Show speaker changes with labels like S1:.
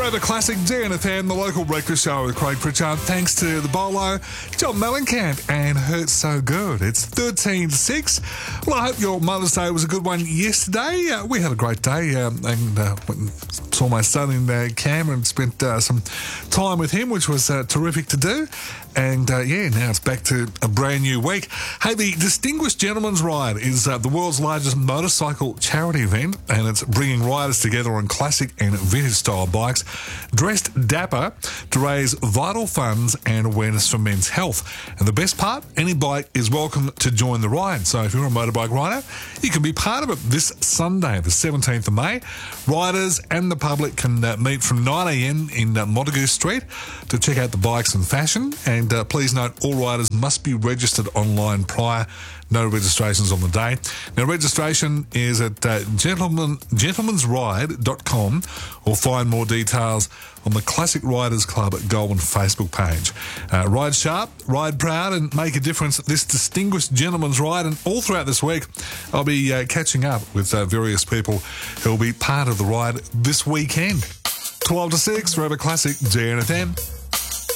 S1: Forever Classic DNFM, the local breakfast show with Craig Pritchard. Thanks to the Bolo, John Mellencamp, and Hurt So Good. It's 13-6. Well, I hope your Mother's Day was a good one yesterday. We had a great day and went and saw my son in Cameron, spent some time with him, which was terrific to do. And now it's back to a brand new week. Hey, the Distinguished Gentleman's Ride is the world's largest motorcycle charity event, and it's bringing riders together on classic and vintage style bikes, dressed dapper to raise vital funds and awareness for men's health. And the best part, any bike is welcome to join the ride. So if you're a motorbike rider, you can be part of it this Sunday, the 17th of May. Riders and the public can meet from 9 a.m. in Montague Street to check out the bikes and fashion. And please note, all riders must be registered online prior. No registrations on the day. Now, registration is at gentleman'sride.com, or find more details on the Classic Riders Club at Goulburn Facebook page. Ride sharp, ride proud, and make a difference at this Distinguished Gentleman's Ride. And all throughout this week, I'll be catching up with various people who will be part of the ride this weekend. 12 to 6, Forever Classic, DNFM.